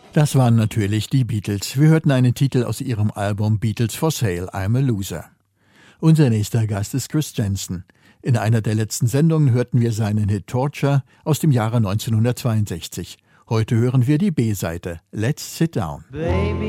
Das waren natürlich die Beatles. Wir hörten einen Titel aus ihrem Album Beatles for Sale, I'm a Loser. Unser nächster Gast ist Chris Jensen. In einer der letzten Sendungen hörten wir seinen Hit Torture aus dem Jahre 1962. Heute hören wir die B-Seite, Let's Sit Down. Baby,